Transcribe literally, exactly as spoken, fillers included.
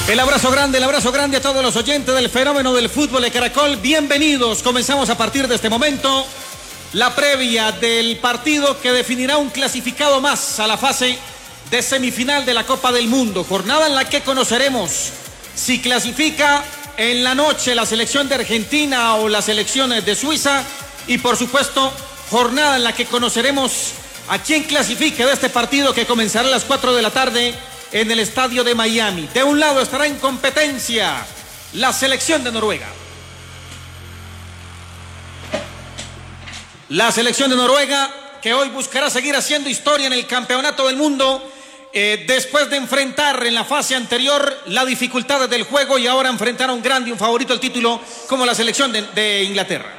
El abrazo grande, el abrazo grande a todos los oyentes del fenómeno del fútbol de Caracol. Bienvenidos. Comenzamos a partir de este momento la previa del partido que definirá un clasificado más a la fase de semifinal de la Copa del Mundo. Jornada en la que conoceremos si clasifica en la noche la selección de Argentina o las selecciones de Suiza. Y por supuesto, jornada en la que conoceremos a quién clasifique de este partido que comenzará a las cuatro de la tarde en el estadio de Miami. De un lado estará en competencia la selección de Noruega. La selección de Noruega que hoy buscará seguir haciendo historia en el campeonato del mundo eh, después de enfrentar en la fase anterior las dificultades del juego y ahora enfrentar a un grande y un favorito al título como la selección de, de Inglaterra.